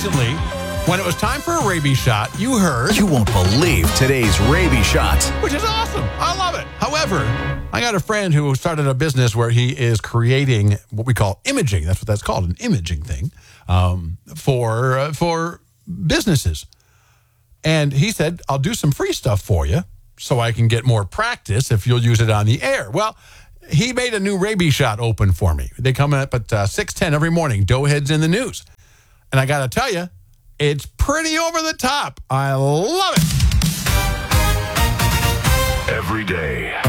recently, when it was time for a rabies shot, you heard, You won't believe today's rabies shots. which is awesome. I love it. However, I got a friend who started a business where he is creating what we call imaging. That's what that's called, an imaging thing for businesses. And he said, I'll do some free stuff for you so I can get more practice if you'll use it on the air. Well, he made a new rabies shot open for me. They come up at 6:10 every morning. Doughheads in the news. And I got to tell you, it's pretty over the top. I love it. Every day,